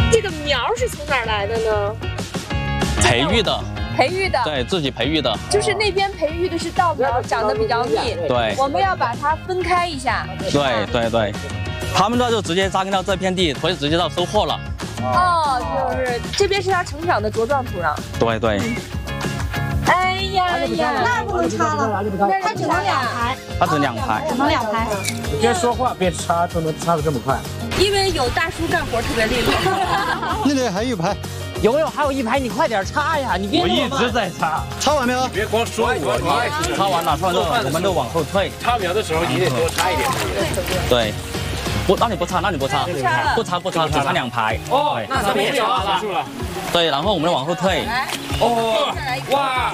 这个苗是从哪儿来的呢？ 培育的。 培育的， 对自己培育的， 就是那边培育的是稻苗，长得比较密。 对， 我们要把它分开一下。 对，他们那就直接扎根到这片地，可以直接到收获了。 哦，就是这边是它成长的茁壮土壤。 对。 哎呀， 那不能插了，它只能2排。 它只2排， 只能2排。 你别说话，别插，都能插得这么快。 因为有大叔干活特别利落。 那里还有1排。 有还有1排，你快点插呀！你别我一直在插， 插完没有？ 别光说我， 插完了，我们就往后退。 插苗的时候你得多插一点。 对，那你不插，不插，只插2排。 哦，那咱们也插了。 对，然后我们往后退。 哦，哇，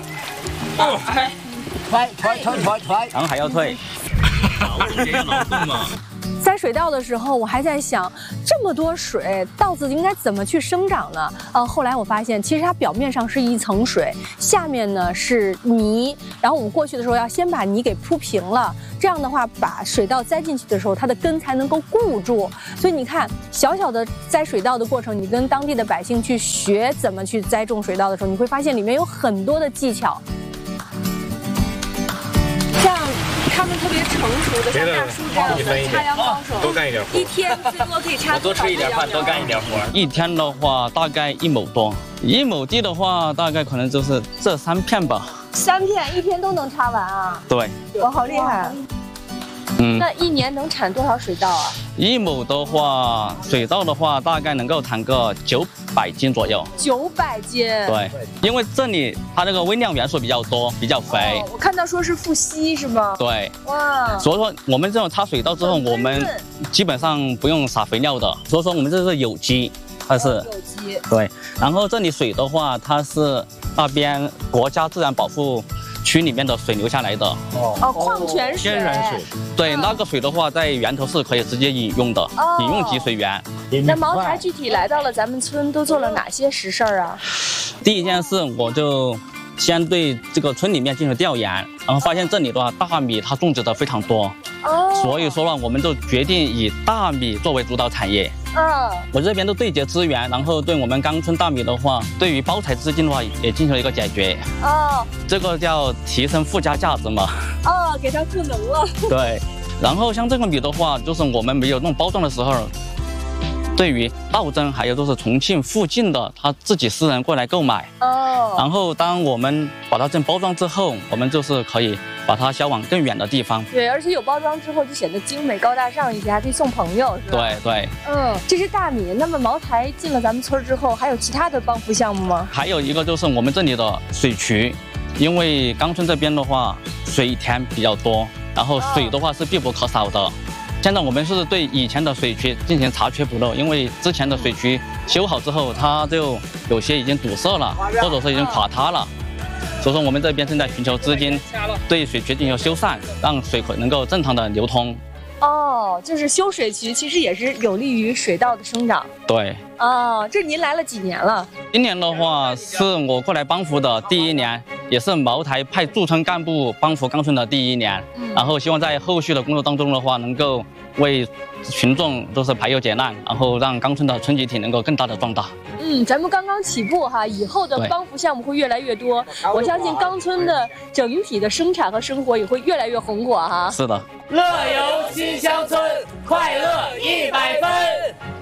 退， 然后还要退。劳动嘛。 栽水稻的时候，我还在想，这么多水，稻子应该怎么去生长呢？后来我发现，其实它表面上是一层水，下面呢是泥，然后我们过去的时候要先把泥给铺平了，这样的话，把水稻栽进去的时候，它的根才能够固住。所以你看，小小的栽水稻的过程，你跟当地的百姓去学怎么去栽种水稻的时候，你会发现里面有很多的技巧。像他们特别成熟的，像大叔这样的插秧高手， 多干一点活。 一天最多可以插多吃一点饭，多干一点活。 一天的话，大概1亩多，1亩地的话，大概可能就是这3片吧。 3片，一天都能插完啊？ 对。 哇，好厉害！那一年能产多少水稻啊 ？1亩的话，水稻的话，大概能够产个900斤左右。 900斤。 对，因为这里它这个微量元素比较多，比较肥。 我看到说是富硒是吗？ 对。 哇。 所以说我们这种插水稻之后，我们基本上不用撒肥料的。所以说我们这是有机，它是有机。 对。然后这里水的话，它是那边国家自然保护区里面的水流下来的。 矿泉水。 天然水。 对，那个水的话，在源头是可以直接饮用的，饮用级水源。 那茅台具体来到了咱们村，都做了哪些实事儿啊？ 第一件事，我就先对这个村里面进行调研，然后发现这里的话，大米它种植的非常多。所以说呢，我们就决定以大米作为主导产业。我这边都对接资源，然后对我们冈村大米的话，对于包材资金的话也进行了一个解决。这个叫提升附加价值嘛。 给它赋能了。 对，然后像这个米的话，就是我们没有弄包装的时候，对于稻增还有就是重庆附近的他自己私人过来购买。然后当我们把它包装之后，我们就是可以把它销往更远的地方。 对，而且有包装之后就显得精美高大上一些，还可以送朋友，是吧？ 对。 这是大米。那么茅台进了咱们村之后，还有其他的帮扶项目吗？ 还有一个就是我们这里的水渠，因为冈村这边的话水田比较多，然后水的话是必不可少的。现在我们是对以前的水渠进行查缺补漏，因为之前的水渠修好之后，它就有些已经堵塞了，或者说已经垮塌了。所以说我们这边正在寻求资金，对水渠进行修缮，让水能够正常的流通。 就是修水渠，其实也是有利于水稻的生长。 对。 这您来了几年了？ 今年的话是我过来帮扶的第1年，也是茅台派驻村干部帮扶冈村的第1年。然后希望在后续的工作当中的话，能够为群众都是排忧解难，然后让冈村的村集体能够更大的壮大。 咱们刚刚起步哈，以后的帮扶项目会越来越多。我相信冈村的整体的生产和生活也会越来越红火哈。 是的。 乐游新乡村，快乐100分。